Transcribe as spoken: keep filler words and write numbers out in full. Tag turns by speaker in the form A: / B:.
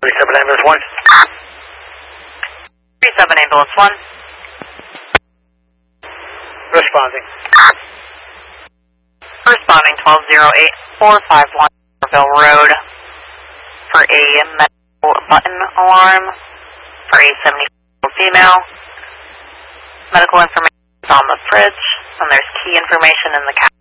A: three seven ambulance one.
B: three seven ambulance one.
A: Responding.
B: Responding twelve zero eight four five one Orville Road for a medical button alarm for a seventy-four female. Medical information is on the fridge, and there's key information in the cap.